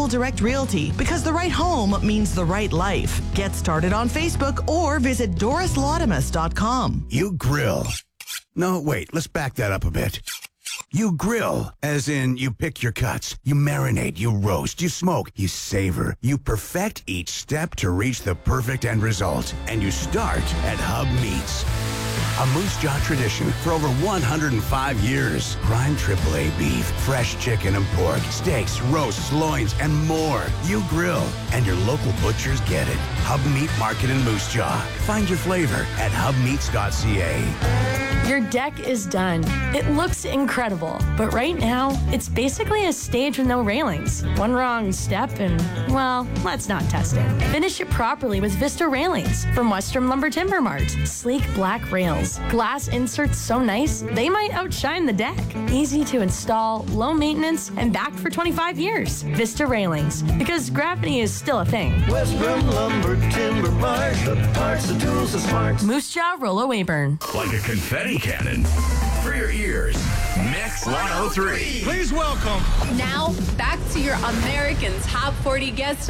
Equal Direct Realty, because the right home means the right life. Get started on Facebook or visit DorisLaudamus.com. You grill. No, wait, let's back that up a bit. You grill, as in you pick your cuts, you marinate, you roast, you smoke, you savor, you perfect each step to reach the perfect end result. And you start at Hub Meats. A Moose Jaw tradition for over 105 years. Prime AAA beef, fresh chicken and pork, steaks, roasts, loins, and more. You grill, and your local butchers get it. Hub Meat Market in Moose Jaw. Find your flavor at hubmeats.ca. Your deck is done. It looks incredible, but right now, it's basically a stage with no railings. One wrong step and, well, let's not test it. Finish it properly with Vista Railings from Western Lumber Timber Mart. Sleek black rails. Glass inserts so nice, they might outshine the deck. Easy to install, low maintenance, and backed for 25 years. Vista Railings, because gravity is still a thing. Western Lumber Timber Mart, the parts, the tools, the smarts. Moose Jaw, Rollo Weyburn. Like a confetti cannon for your ears. Mix 103. Please welcome. Now, back to your American Top 40 guest